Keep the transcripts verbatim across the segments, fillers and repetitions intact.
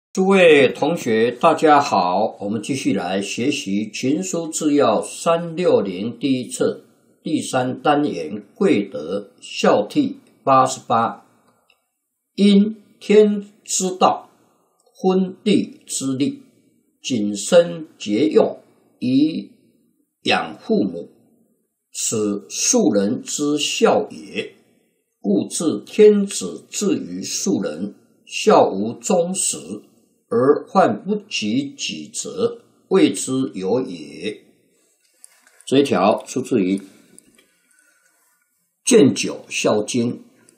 诸位同学，大家好，我们继续来学习《群书治要》三六零第一册第三单元贵德孝悌八十八。因天之道，昏地之利，谨慎节用，以养父母，此庶人之孝也。故自天子至于庶人，孝无终始，而患不及己责，谓之有也。这一条出自于《建九孝经》。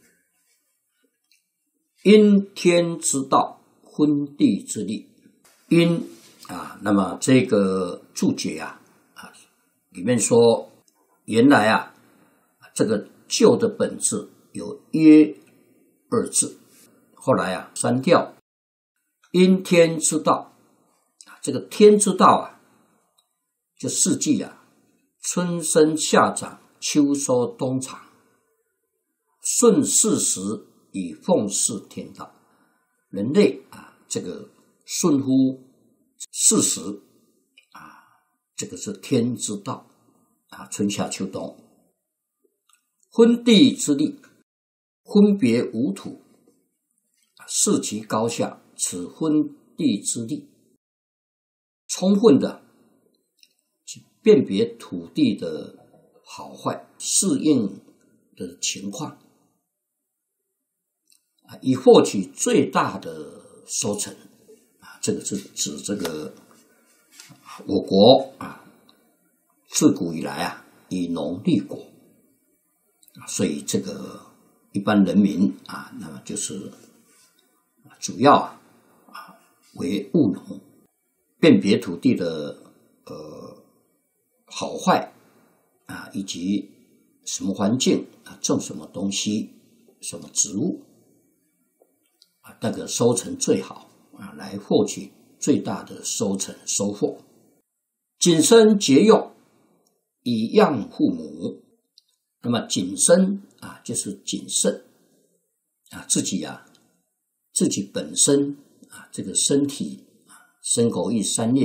因天之道，昏地之利。因啊，那么这个注解啊，啊里面说，原来啊，这个旧的本字有约二字，后来啊删掉。因天之道，这个天之道啊，就四季啊，春生夏长，秋收冬藏，顺四时以奉事天道。人类啊，这个顺乎四时啊，这个是天之道啊，春夏秋冬。昏地之利，分别无土，视其高下，此昏地之利。充分的去辨别土地的好坏，适应的情况，以获取最大的收成。这个是指这个我国啊，自古以来啊，以农立国，所以这个一般人民啊，那么就是主要啊为务农，辨别土地的呃好坏啊，以及什么环境啊，种什么东西，什么植物啊，那个收成最好啊，来获取最大的收成收获。谨慎节用，以养父母。那么谨慎啊，就是谨慎啊，自己啊，自己本身啊，这个身体啊，身口意三业